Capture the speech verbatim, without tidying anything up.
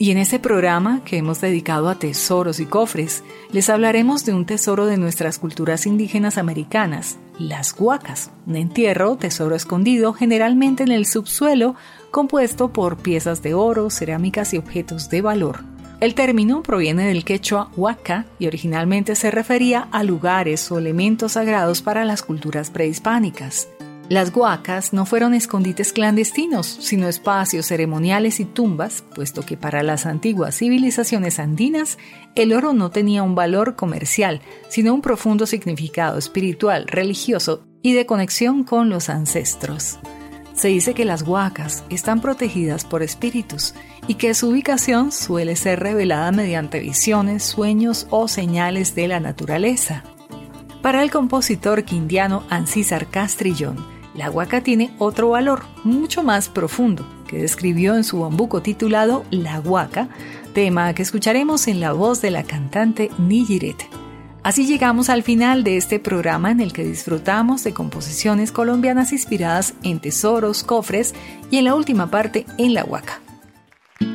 Y en este programa que hemos dedicado a tesoros y cofres, les hablaremos de un tesoro de nuestras culturas indígenas americanas, las huacas, un entierro o tesoro escondido generalmente en el subsuelo, compuesto por piezas de oro, cerámicas y objetos de valor. El término proviene del quechua huaca y originalmente se refería a lugares o elementos sagrados para las culturas prehispánicas. Las huacas no fueron escondites clandestinos, sino espacios ceremoniales y tumbas, puesto que para las antiguas civilizaciones andinas el oro no tenía un valor comercial, sino un profundo significado espiritual, religioso y de conexión con los ancestros. Se dice que las huacas están protegidas por espíritus y que su ubicación suele ser revelada mediante visiones, sueños o señales de la naturaleza. Para el compositor quindiano Ancísar Castrillón, la huaca tiene otro valor, mucho más profundo, que describió en su bambuco titulado La Huaca, tema que escucharemos en la voz de la cantante Niyiret. Así llegamos al final de este programa en el que disfrutamos de composiciones colombianas inspiradas en tesoros, cofres y en la última parte en la huaca.